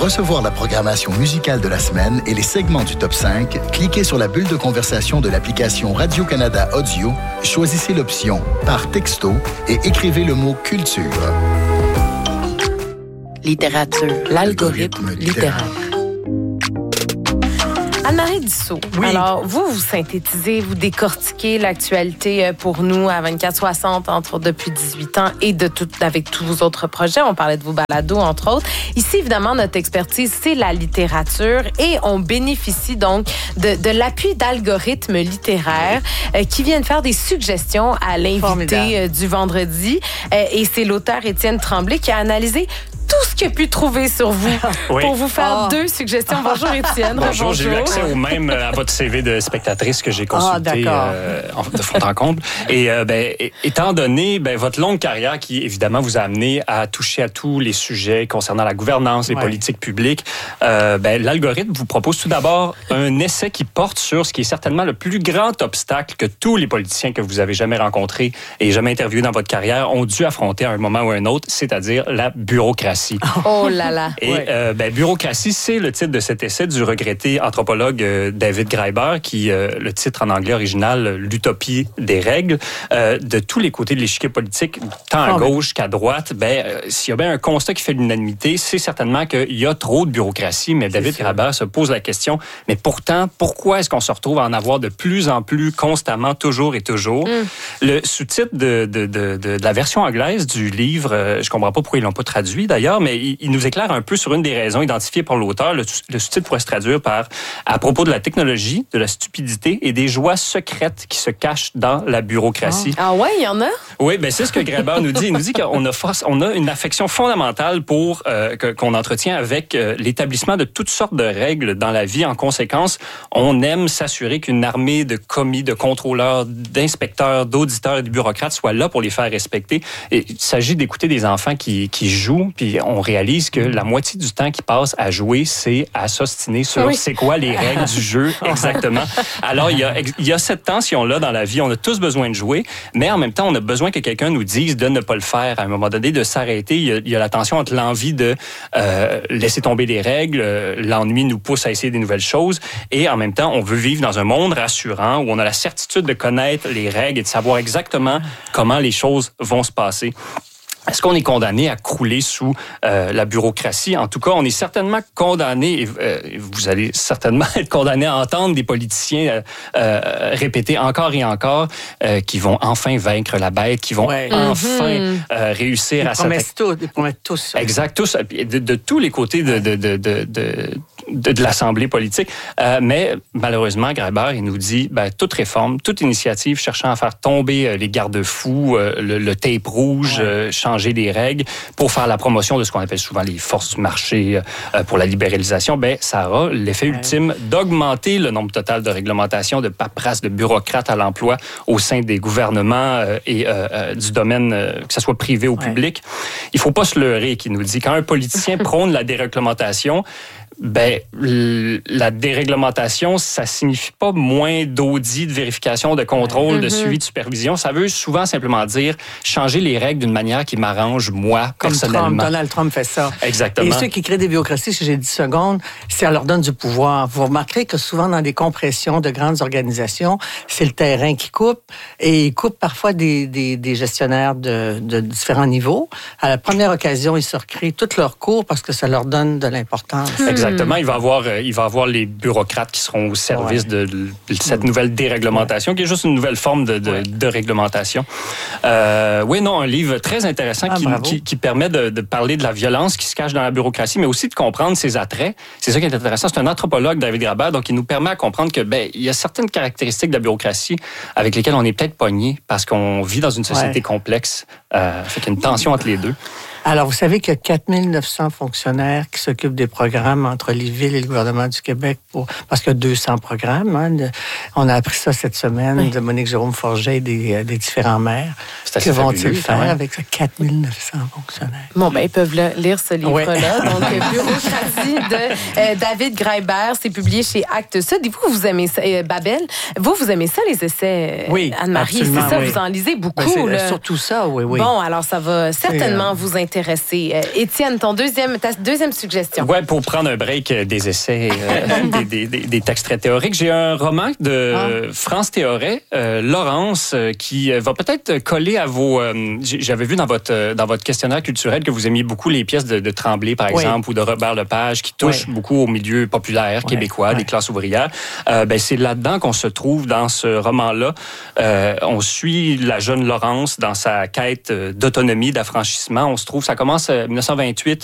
recevoir la programmation musicale de la semaine et les segments du Top 5, cliquez sur la bulle de conversation de l'application Radio-Canada Audio, choisissez l'option « Par texto » et écrivez le mot « Culture ». Littérature, l'algorithme littéraire. Anne-Marie Dussault, oui. Alors, vous synthétisez, vous décortiquez l'actualité pour nous à 24/60 depuis 18 ans et avec tous vos autres projets. On parlait de vos balados, entre autres. Ici, évidemment, notre expertise, c'est la littérature et on bénéficie donc de l'appui d'algorithmes littéraires qui viennent faire des suggestions à l'invité du vendredi. Et c'est l'auteur Étienne Tremblay qui a analysé tout ce qu'il a pu trouver sur vous pour vous faire 2 suggestions. Bonjour Étienne. Bonjour, j'ai eu accès au même à votre CV de spectatrice que j'ai consulté de fond en comble. Et étant donné votre longue carrière qui, évidemment, vous a amené à toucher à tous les sujets concernant la gouvernance, les politiques publiques, l'algorithme vous propose tout d'abord un essai qui porte sur ce qui est certainement le plus grand obstacle que tous les politiciens que vous avez jamais rencontrés et jamais interviewés dans votre carrière ont dû affronter à un moment ou à un autre, c'est-à-dire la bureaucratie. Oh là là! Et bureaucratie, c'est le titre de cet essai du regretté anthropologue David Graeber, qui, le titre en anglais original, l'utopie des règles, de tous les côtés de l'échiquier politique, tant à gauche qu'à droite. S'il y a bien un constat qui fait l'unanimité, c'est certainement qu'il y a trop de bureaucratie, mais David Graeber se pose la question, mais pourtant, pourquoi est-ce qu'on se retrouve à en avoir de plus en plus constamment, toujours et toujours? Le sous-titre de la version anglaise du livre, je comprends pas pourquoi ils l'ont pas traduit d'ailleurs, mais il nous éclaire un peu sur une des raisons identifiées par l'auteur. Le sous-titre pourrait se traduire par « À propos de la technologie, de la stupidité et des joies secrètes qui se cachent dans la bureaucratie. » Ah ouais, il y en a? Oui, c'est ce que Graeber nous dit. Il nous dit qu'on a une affection fondamentale qu'on entretient avec l'établissement de toutes sortes de règles dans la vie. En conséquence, on aime s'assurer qu'une armée de commis, de contrôleurs, d'inspecteurs, d'auditeurs et de bureaucrates soit là pour les faire respecter. Et il s'agit d'écouter des enfants qui jouent, puis on réalise que la moitié du temps qu'ils passent à jouer, c'est à s'ostiner sur c'est quoi les règles du jeu exactement. Alors, il y a cette tension-là dans la vie. On a tous besoin de jouer, mais en même temps, on a besoin que quelqu'un nous dise de ne pas le faire. À un moment donné, de s'arrêter. Il y a la tension entre l'envie de laisser tomber les règles, l'ennui nous pousse à essayer des nouvelles choses, et en même temps, on veut vivre dans un monde rassurant où on a la certitude de connaître les règles et de savoir exactement comment les choses vont se passer. Est-ce qu'on est condamné à crouler sous la bureaucratie? En tout cas, on est certainement condamné, et vous allez certainement être condamné à entendre des politiciens répéter encore et encore qu'ils vont enfin vaincre la bête, qu'ils vont enfin réussir à s'attaquer. Ils promettent tous. Exact, tous, de tous les côtés de l'Assemblée politique. Mais malheureusement, Graeber, il nous dit, toute réforme, toute initiative cherchant à faire tomber les garde-fous, le tape rouge, changer les règles pour faire la promotion de ce qu'on appelle souvent les forces du marché pour la libéralisation, ça aura l'effet ultime d'augmenter le nombre total de réglementations, de paperasse, de bureaucrates à l'emploi au sein des gouvernements et du domaine, que ce soit privé ou public. Il faut pas se leurrer, qui nous dit, quand un politicien prône la déréglementation, la déréglementation, ça signifie pas moins d'audits, de vérification, de contrôle, de suivi, de supervision. Ça veut souvent simplement dire changer les règles d'une manière qui m'arrange, moi, personnellement. Donald Trump fait ça. Exactement. Et ceux qui créent des bureaucraties, si j'ai 10 secondes, ça leur donne du pouvoir. Vous remarquerez que souvent, dans des compressions de grandes organisations, c'est le terrain qui coupe, et il coupe parfois des gestionnaires de différents niveaux. À la première occasion, ils se recréent toutes leurs cours parce que ça leur donne de l'importance. Exactement. Il va avoir les bureaucrates qui seront au service de cette nouvelle déréglementation, qui est juste une nouvelle forme de réglementation. Un livre très intéressant qui permet de parler de la violence qui se cache dans la bureaucratie, mais aussi de comprendre ses attraits. C'est ça qui est intéressant. C'est un anthropologue, David Graeber, donc il nous permet à comprendre que il y a certaines caractéristiques de la bureaucratie avec lesquelles on est peut-être pogné parce qu'on vit dans une société complexe. Fait qu'il y a une tension entre les deux. Alors, vous savez qu'il y a 4900 fonctionnaires qui s'occupent des programmes entre les villes et le gouvernement du Québec, parce qu'il y a 200 programmes. On a appris ça cette semaine de Monique Jérôme Forget et des différents maires. Que vont-ils faire avec ces 4900 fonctionnaires? Ils peuvent lire ce livre-là. Donc, Bureaucratie de David Graeber, c'est publié chez Actes Sud. Et vous aimez ça, Babel? Vous aimez ça, les essais, Anne-Marie? C'est ça, vous en lisez beaucoup. C'est surtout ça, oui. Bon, alors ça va certainement vous intéresser. Étienne, ta deuxième suggestion. Ouais, pour prendre un break des essais, des textes très théoriques, j'ai un roman de France Théoret, Laurence, qui va peut-être coller à vos... J'avais vu dans votre questionnaire culturel que vous aimiez beaucoup les pièces de Tremblay, par exemple, ou de Robert Lepage, qui touchent beaucoup au milieu populaire québécois, des classes ouvrières. C'est là-dedans qu'on se trouve dans ce roman-là. On suit la jeune Laurence dans sa quête d'autonomie, d'affranchissement. On se trouve, ça commence en 1928